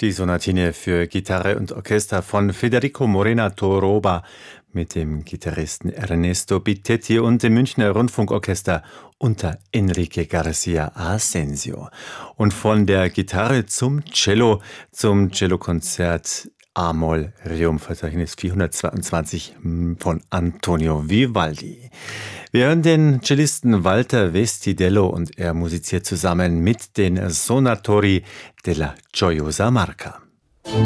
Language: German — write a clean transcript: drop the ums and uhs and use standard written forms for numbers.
Die Sonatine für Gitarre und Orchester von Federico Morena Toroba mit dem Gitarristen Ernesto Bittetti und dem Münchner Rundfunkorchester unter Enrique García Asensio. Und von der Gitarre zum Cellokonzert A-Moll Requiem-Verzeichnis 422 von Antonio Vivaldi. Wir hören den Cellisten Walter Vestidello und er musiziert zusammen mit den Sonatori della Gioiosa Marca.